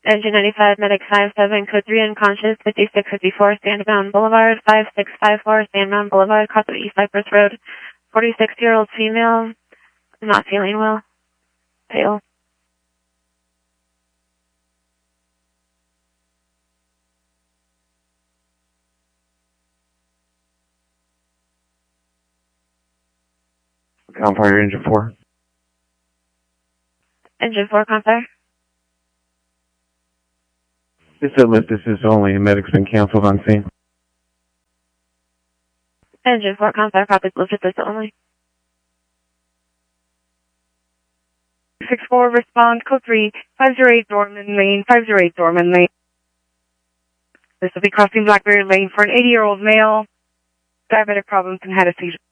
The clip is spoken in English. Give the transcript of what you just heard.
Engine 95, medic 57, code 3 unconscious, 5654, Sandbound Boulevard, 5654, Sandbound Boulevard, Crossing East Cypress Road, 46-year-old female, not feeling well, pale. Confire engine 4. Engine 4, confire. This is lift assist only. Medic's been canceled on scene. Engine 4, confire, copy, lift assist only. 64, respond, code 3, 508 Dorman Lane, 508 Dorman Lane. This will be crossing Blackberry Lane for an 80-year-old male, diabetic problems and had a seizure.